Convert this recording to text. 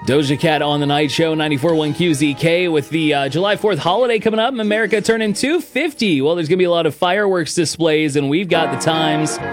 Doja Cat on the Night Show, 94.1 QZK, with the July 4th holiday coming up. America turning 250. Well, there's going to be a lot of fireworks displays, and we've got the times.